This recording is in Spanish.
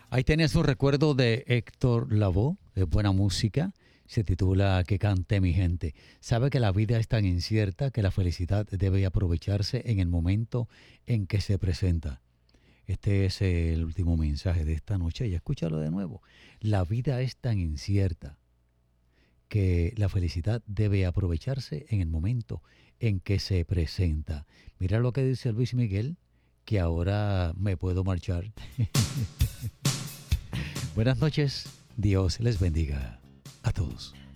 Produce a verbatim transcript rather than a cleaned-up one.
Ahí tenés un recuerdo de Héctor Lavoe, de buena música. Se titula Que cante mi gente. Sabe que la vida es tan incierta que la felicidad debe aprovecharse en el momento en que se presenta. Este es el último mensaje de esta noche y escúchalo de nuevo. La vida es tan incierta que la felicidad debe aprovecharse en el momento en que se presenta. Mira lo que dice Luis Miguel, que ahora me puedo marchar. Buenas noches, Dios les bendiga a todos.